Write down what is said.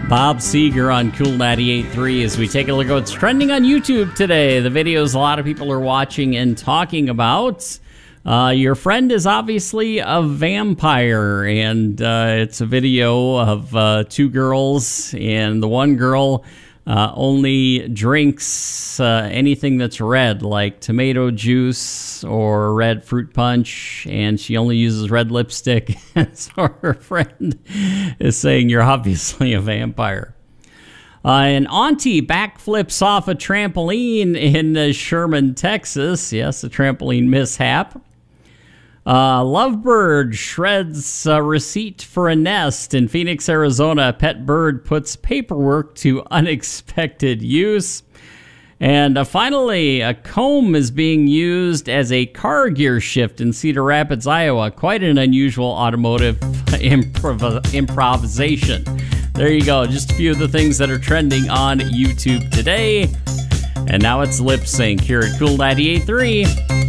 Bob Seger on Cool 98.3 as we take a look at what's trending on YouTube today. The videos a lot of people are watching and talking about. Your friend is obviously a vampire, and it's a video of two girls, and the one girl only drinks anything that's red, like tomato juice or red fruit punch, and she only uses red lipstick. So her friend is saying, you're obviously a vampire. An auntie backflips off a trampoline in Sherman, Texas. Yes, a trampoline mishap. Lovebird shreds a receipt for a nest in Phoenix, Arizona. A pet bird puts paperwork to unexpected use. And finally, a comb is being used as a car gear shift in Cedar Rapids, Iowa. Quite an unusual automotive improvisation. There you go. Just a few of the things that are trending on YouTube today. And now it's Lip Sync here at Cool 98.3.